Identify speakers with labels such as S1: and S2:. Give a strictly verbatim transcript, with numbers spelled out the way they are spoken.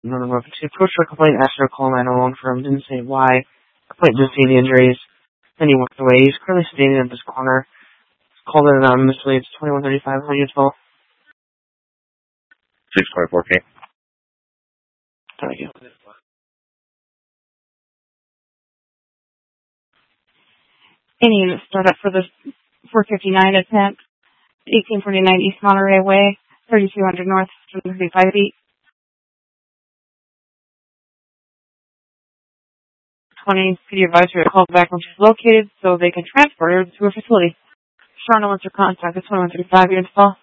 S1: Another one to approach for a complaint, asked her to call nine one one firm, didn't say why. Complaint didn't see the injuries. Then he walked away. He's currently standing at this corner. Called it anonymously. It's twenty-one thirty-five. How do you spell?
S2: six twenty-four K.
S1: Thank you. Any units start up for the four fifty-nine attempt. eighteen forty-nine East Monterey Way, thirty-two hundred North, thirty-five feet. twenty, could you advise her to call back when she's located so they can transport her to her facility? Sure, no one's her contact. It's twenty-one thirty-five. Your install.